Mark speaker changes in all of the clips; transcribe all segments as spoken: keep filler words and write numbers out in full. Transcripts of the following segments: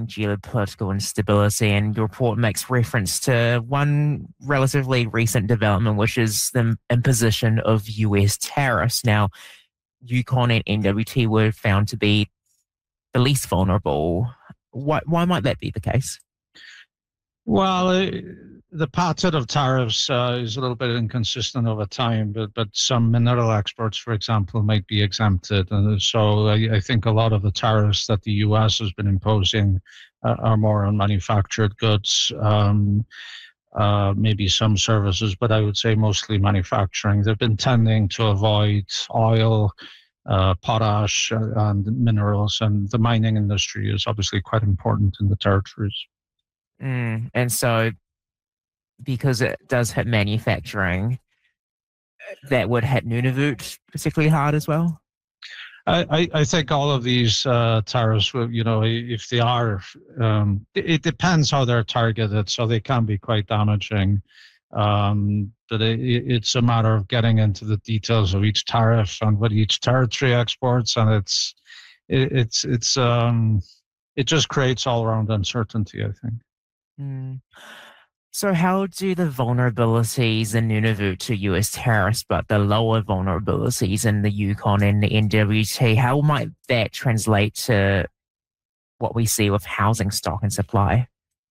Speaker 1: geopolitical instability, and your report makes reference to one relatively recent development, which is the imposition of U S tariffs. Now, Yukon and N W T were found to be the least vulnerable. Why, why might that be the case?
Speaker 2: Well, uh, the pattern of tariffs uh, is a little bit inconsistent over time, but, but some mineral exports, for example, might be exempted. And so I, I think a lot of the tariffs that the U S has been imposing uh, are more on manufactured goods, um, uh, maybe some services, but I would say mostly manufacturing. They've been tending to avoid oil, uh, potash, uh, and minerals, and the mining industry is obviously quite important in the territories.
Speaker 1: Mm, and so, because it does hit manufacturing, that would hit Nunavut particularly hard as well?
Speaker 2: I, I think all of these uh, tariffs, you know, if they are, um, it depends how they're targeted, so they can be quite damaging. Um, but it, it's a matter of getting into the details of each tariff and what each territory exports, and it's it, it's it's um, it just creates all around uncertainty, I think.
Speaker 1: Mm. So how do the vulnerabilities in Nunavut to U S tariffs, but the lower vulnerabilities in the Yukon and the N W T, how might that translate to what we see with housing stock and supply?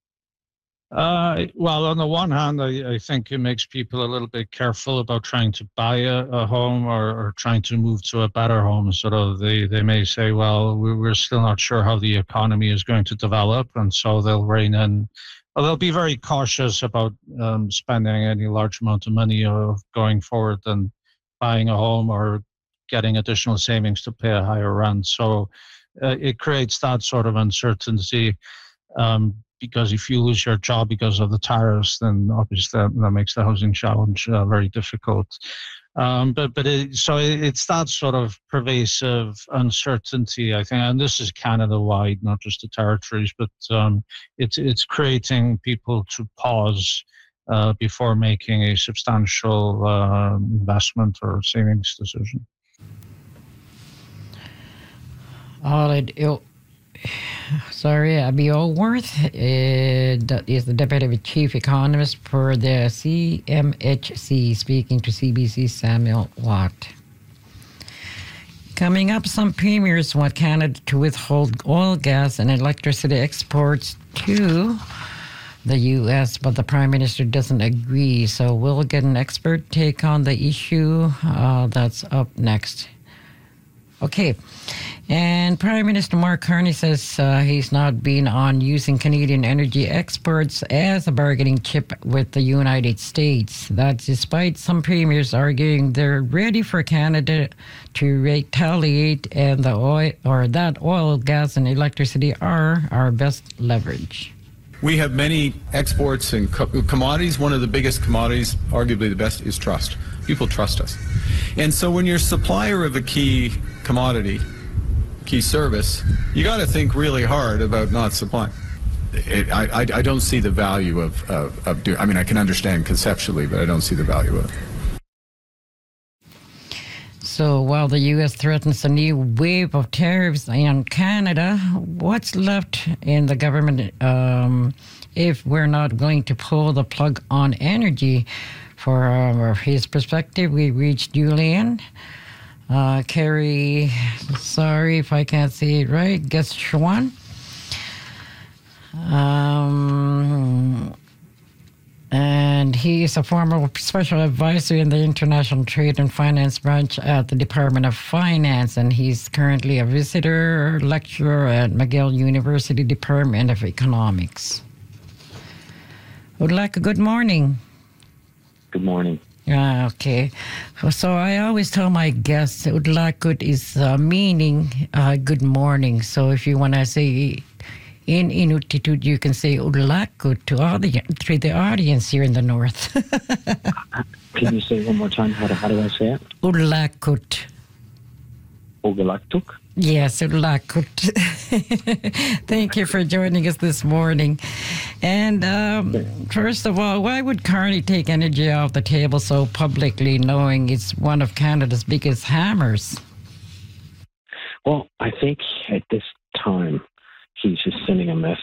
Speaker 2: Uh, well, on the one hand, I, I think it makes people a little bit careful about trying to buy a, a home or, or trying to move to a better home. Sort of, they, they may say, well, we're still not sure how the economy is going to develop, and so they'll rein in. Well, they'll be very cautious about um, spending any large amount of money or going forward and buying a home or getting additional savings to pay a higher rent. So uh, it creates that sort of uncertainty. Um, because if you lose your job because of the tariffs, then obviously that, that makes the housing challenge uh, very difficult. Um, but but it, so it's that sort of pervasive uncertainty, I think, and this is Canada-wide, not just the territories, but um, it's it's creating people to pause uh, before making a substantial uh, investment or savings decision.
Speaker 3: All it, it Sorry, Abby Allworth uh, is the Deputy Chief Economist for the C M H C, speaking to C B C Samuel Watt. Coming up, some premiers want Canada to withhold oil, gas, and electricity exports to the U S, but the Prime Minister doesn't agree. So we'll get an expert take on the issue. Uh, that's up next. Okay. And Prime Minister Mark Carney says uh, he's not been on using Canadian energy exports as a bargaining chip with the United States. That's despite some premiers arguing they're ready for Canada to retaliate, and the oil or that oil, gas, and electricity are our best leverage.
Speaker 4: We have many exports and co- commodities. One of the biggest commodities, arguably the best, is trust. People trust us. And so when you're a supplier of a key commodity, key service, you got to think really hard about not supplying. It, I, I, I don't see the value of, of, of doing, I mean, I can understand conceptually, but I don't see the value of it.
Speaker 3: So while the U S threatens a new wave of tariffs on Canada, what's left in the government um, if we're not going to pull the plug on energy? For uh, his perspective, we reached Julian. Uh, Kerry, sorry if I can't say it right, Guest-Schwan. Um, and he is a former special advisor in the International Trade and Finance branch at the Department of Finance, and he's currently a visitor lecturer at McGill University Department of Economics. Would like a good morning.
Speaker 5: Good morning.
Speaker 3: Uh, okay. So I always tell my guests, Udlakut is uh, meaning uh, good morning. So if you want to say in Inuktitut, you can say Udlakut to, audi- to the audience here in the north.
Speaker 5: Can you say it one more time? How do, how do I say it?
Speaker 3: Udlakut.
Speaker 5: Udlaktuk?
Speaker 3: Yes, Udlakut. Thank you for joining us this morning. And um, first of all, why would Carney take energy off the table so publicly, knowing it's one of Canada's biggest hammers?
Speaker 5: Well, I think at this time, he's just sending a message